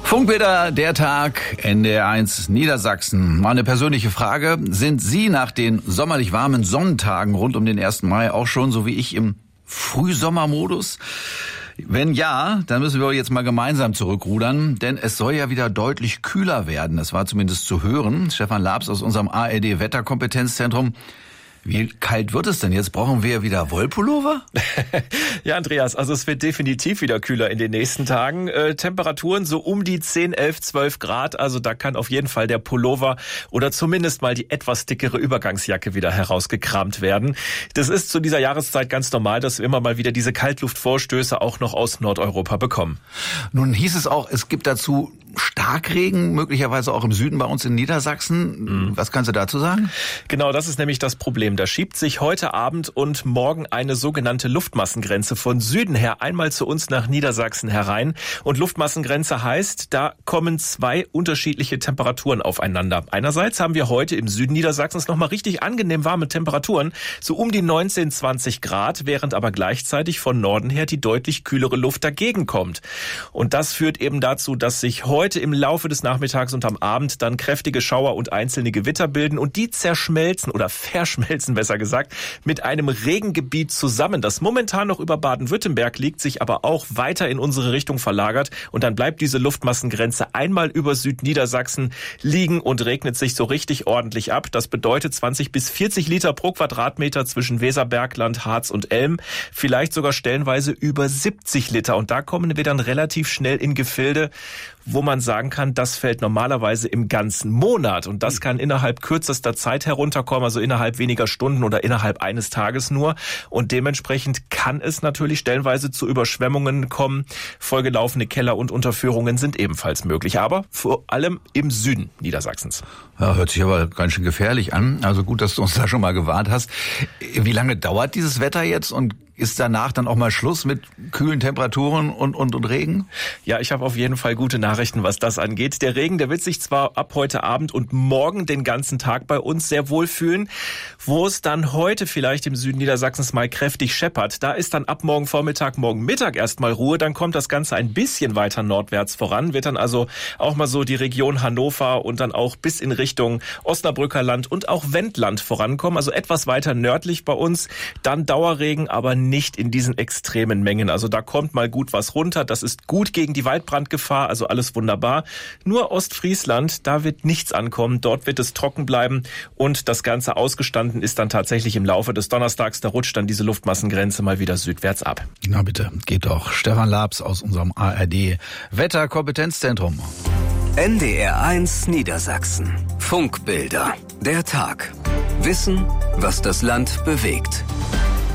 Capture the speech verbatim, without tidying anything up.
Funkbilder, der Tag, N D R eins Niedersachsen. Mal eine persönliche Frage. Sind Sie nach den sommerlich warmen Sonnentagen rund um den ersten Mai auch schon, so wie ich, im Frühsommermodus? Wenn ja, dann müssen wir jetzt mal gemeinsam zurückrudern, denn es soll ja wieder deutlich kühler werden. Das war zumindest zu hören. Stefan Labs aus unserem A R D-Wetterkompetenzzentrum. Wie kalt wird es denn jetzt? Brauchen wir wieder Wollpullover? Ja, Andreas, also es wird definitiv wieder kühler in den nächsten Tagen. Äh, Temperaturen so um die zehn, elf, zwölf Grad. Also da kann auf jeden Fall der Pullover oder zumindest mal die etwas dickere Übergangsjacke wieder herausgekramt werden. Das ist zu dieser Jahreszeit ganz normal, dass wir immer mal wieder diese Kaltluftvorstöße auch noch aus Nordeuropa bekommen. Nun hieß es auch, es gibt dazu Starkregen, möglicherweise auch im Süden bei uns in Niedersachsen. Mhm. Was kannst du dazu sagen? Genau, das ist nämlich das Problem. Da schiebt sich heute Abend und morgen eine sogenannte Luftmassengrenze von Süden her einmal zu uns nach Niedersachsen herein. Und Luftmassengrenze heißt, da kommen zwei unterschiedliche Temperaturen aufeinander. Einerseits haben wir heute im Süden Niedersachsens nochmal richtig angenehm warme Temperaturen, so um die neunzehn, zwanzig Grad, während aber gleichzeitig von Norden her die deutlich kühlere Luft dagegen kommt. Und das führt eben dazu, dass sich heute Heute im Laufe des Nachmittags und am Abend dann kräftige Schauer und einzelne Gewitter bilden und die zerschmelzen oder verschmelzen, besser gesagt, mit einem Regengebiet zusammen, das momentan noch über Baden-Württemberg liegt, sich aber auch weiter in unsere Richtung verlagert und dann bleibt diese Luftmassengrenze einmal über Südniedersachsen liegen und regnet sich so richtig ordentlich ab. Das bedeutet zwanzig bis vierzig Liter pro Quadratmeter zwischen Weserbergland, Harz und Elm, vielleicht sogar stellenweise über siebzig Liter und da kommen wir dann relativ schnell in Gefilde, wo man sagen kann, das fällt normalerweise im ganzen Monat und das kann innerhalb kürzester Zeit herunterkommen, also innerhalb weniger Stunden oder innerhalb eines Tages nur und dementsprechend kann es natürlich stellenweise zu Überschwemmungen kommen. Vollgelaufene Keller und Unterführungen sind ebenfalls möglich, aber vor allem im Süden Niedersachsens. Ja, hört sich aber ganz schön gefährlich an. Also gut, dass du uns da schon mal gewarnt hast. Wie lange dauert dieses Wetter jetzt und ist danach dann auch mal Schluss mit kühlen Temperaturen und, und, und Regen? Ja, ich habe auf jeden Fall gute Nachrichten, was das angeht. Der Regen, der wird sich zwar ab heute Abend und morgen den ganzen Tag bei uns sehr wohl fühlen. Wo es dann heute vielleicht im Süden Niedersachsens mal kräftig scheppert, da ist dann ab morgen Vormittag, morgen Mittag erstmal Ruhe. Dann kommt das Ganze ein bisschen weiter nordwärts voran, wird dann also auch mal so die Region Hannover und dann auch bis in Richtung Osnabrücker Land und auch Wendland vorankommen. Also etwas weiter nördlich bei uns. Dann Dauerregen, aber nicht in diesen extremen Mengen. Also da kommt mal gut was runter. Das ist gut gegen die Waldbrandgefahr, also alles wunderbar. Nur Ostfriesland, da wird nichts ankommen. Dort wird es trocken bleiben und das Ganze ausgestanden ist dann tatsächlich im Laufe des Donnerstags. Da rutscht dann diese Luftmassengrenze mal wieder südwärts ab. Na bitte, geht doch. Stefan Labs aus unserem A R D Wetterkompetenzzentrum. N D R eins Niedersachsen. Funkbilder. Der Tag. Wissen, was das Land bewegt.